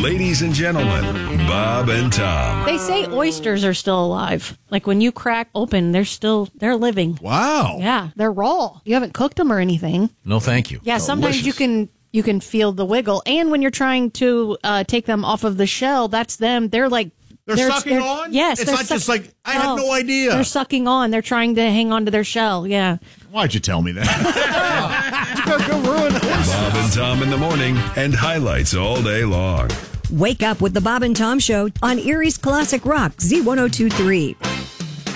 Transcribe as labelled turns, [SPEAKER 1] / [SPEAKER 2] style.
[SPEAKER 1] Ladies and gentlemen, Bob and Tom.
[SPEAKER 2] They say oysters are still alive. Like when you crack open, they're living.
[SPEAKER 3] Wow.
[SPEAKER 2] Yeah, they're raw. You haven't cooked them or anything.
[SPEAKER 4] No, thank you.
[SPEAKER 2] Yeah, sometimes you can feel the wiggle. And when you're trying to take them off of the shell, that's them. They're
[SPEAKER 3] sucking on?
[SPEAKER 2] Yes.
[SPEAKER 3] It's not just like, I had no idea.
[SPEAKER 2] They're sucking on. They're trying to hang on to their shell. Yeah.
[SPEAKER 3] Why'd you tell me that?
[SPEAKER 1] Go ruin it. Bob and Tom in the morning and highlights all day long.
[SPEAKER 5] Wake up with the Bob and Tom Show on Erie's Classic Rock Z1023.